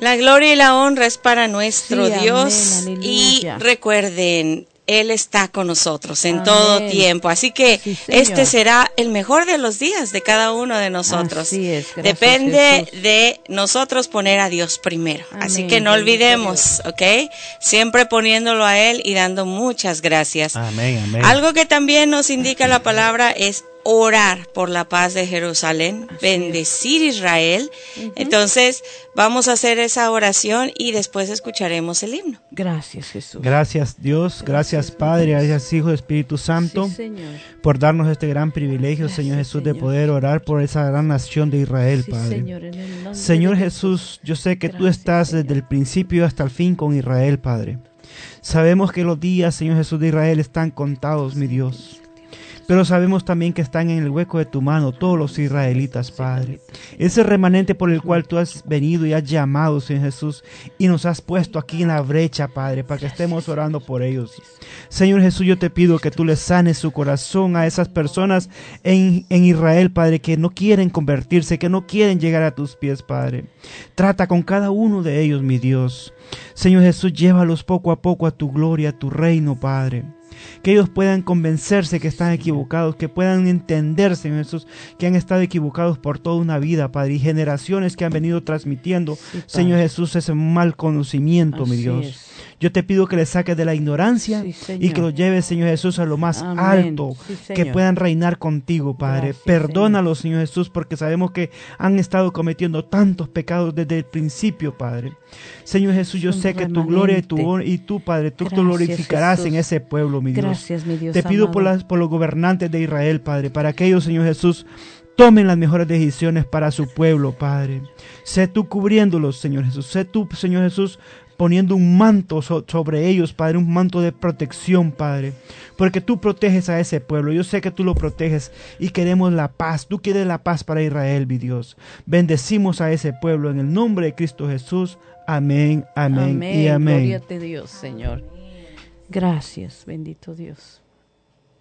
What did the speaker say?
La gloria y la honra es para nuestro Sí, Dios. amén, Y aleluya. recuerden, Él está con nosotros en Amén. todo tiempo. Así que Sí, Señor. este será el mejor de los días de cada uno de nosotros. Así es, gracias, Depende Jesús. de nosotros poner a Dios primero. Así Amén, que no bendito olvidemos, ¿ok? Siempre poniéndolo a Él y dando muchas gracias. Amén, amén. Algo que también nos indica la palabra es orar por la paz de Jerusalén, Así bendecir Israel. Entonces, vamos a hacer esa oración y después escucharemos el himno. Gracias, Jesús. Gracias Dios, gracias Padre, gracias Hijo, Espíritu Santo, Sí, Señor. por darnos este gran privilegio, Gracias, Señor Jesús, de Señor. poder orar por esa gran nación de Israel, Sí, Padre. Señor, en el nombre Señor de Jesús, yo sé que tú Gracias, estás Señor. desde el principio hasta el fin con Israel, Padre. Sabemos que los días, Señor Jesús, de Israel están contados, mi Dios. Pero sabemos también que están en el hueco de tu mano todos los israelitas, Padre. Ese remanente por el cual tú has venido y has llamado, Señor Jesús, y nos has puesto aquí en la brecha, Padre, para que estemos orando por ellos. Señor Jesús, yo te pido que tú les sanes su corazón a esas personas en Israel, Padre, que no quieren convertirse, que no quieren llegar a tus pies, Padre. Trata con cada uno de ellos, mi Dios. Señor Jesús, llévalos poco a poco a tu gloria, a tu reino, Padre. Que ellos puedan convencerse que están equivocados, que puedan entender, Señor Jesús, que han estado equivocados por toda una vida, Padre, y generaciones que han venido transmitiendo, Padre. Señor Jesús, ese mal conocimiento, mi Así Dios. es. Yo te pido que les saques de la ignorancia Sí, Señor. y que los lleves, Señor Jesús, a lo más Amén. alto, Sí, que Señor. puedan reinar contigo, Padre. Gracias, Perdónalos, Señor Jesús, porque sabemos que han estado cometiendo tantos pecados desde el principio, Padre. Señor Jesús, yo Es un sé que tu gloria remanente. y tú, Padre, tú te Gracias, glorificarás Jesús. en ese pueblo, mi Dios. Gracias, mi Dios Te pido por, amado. por los gobernantes de Israel, Padre, para que ellos, Señor Jesús, tomen las mejores decisiones para su pueblo, Padre. Sé tú cubriéndolos, Señor Jesús. Sé tú, Señor Jesús, poniendo un manto sobre ellos, Padre, un manto de protección, Padre. Porque tú proteges a ese pueblo. Yo sé que tú lo proteges y queremos la paz. Tú quieres la paz para Israel, mi Dios. Bendecimos a ese pueblo en el nombre de Cristo Jesús. Amén, amén, y amén. Gloria a ti, Dios, Señor. Gracias, bendito Dios.